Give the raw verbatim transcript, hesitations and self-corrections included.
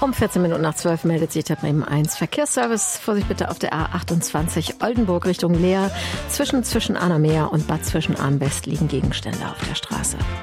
Um vierzehn Minuten nach zwölf meldet sich der Bremen eins Verkehrsservice. Vorsicht bitte auf der A achtundzwanzig Oldenburg Richtung Leer. Zwischen, zwischen Arnhem und Bad Zwischenahn-West liegen Gegenstände auf der Straße.